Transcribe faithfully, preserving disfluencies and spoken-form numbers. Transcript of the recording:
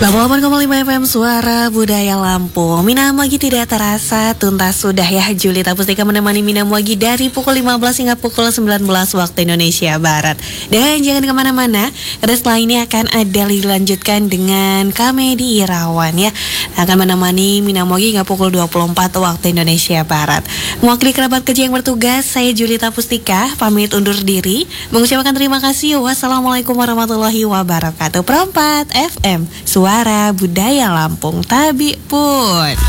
delapan puluh delapan koma lima F M Suara Budaya Lampung. Mina Mogi tidak terasa tuntas sudah ya. Julita Pustika menemani Mina Mogi dari pukul lima belas hingga pukul sembilan belas waktu Indonesia Barat. Dan jangan kemana-mana, karena setelah ini akan ada dilanjutkan dengan Kamedi Irawan ya. Akan menemani Mina Mogi hingga pukul dua puluh empat waktu Indonesia Barat. Mewakili kerabat kerja yang bertugas, saya Julita Pustika pamit undur diri, mengucapkan terima kasih. Wassalamualaikum warahmatullahi wabarakatuh. Perempat F M Suara Budaya Lampung Tabi Pun.